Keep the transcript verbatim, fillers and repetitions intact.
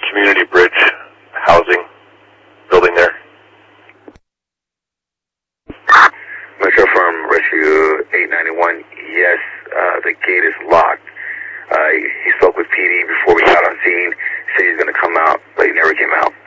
community bridge housing building there? Metro from Rescue eight ninety-one, yes, uh, the gate is locked. Uh, he spoke with P D before we got on scene, said he's going to come out, but he never came out.